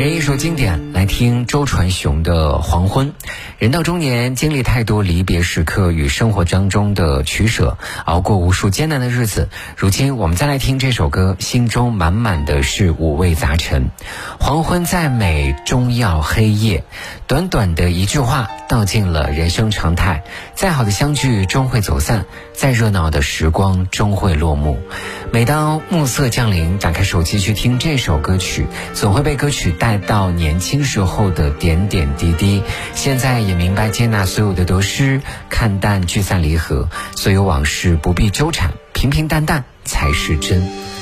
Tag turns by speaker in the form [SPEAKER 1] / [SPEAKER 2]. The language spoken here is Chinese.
[SPEAKER 1] 一首经典，来听周传雄的《黄昏》。人到中年，经历太多离别时刻与生活当中的取舍，熬过无数艰难的日子。如今我们再来听这首歌，心中满满的是五味杂陈。黄昏再美，终要黑夜。短短的一句话，道尽了人生常态。再好的相聚终会走散，再热闹的时光终会落幕。每当暮色降临，打开手机去听这首歌曲，总会被歌曲带到年轻时候的点点滴滴。现在也明白接纳所有的得失，看淡聚散离合，所有往事不必纠缠，平平淡淡才是真。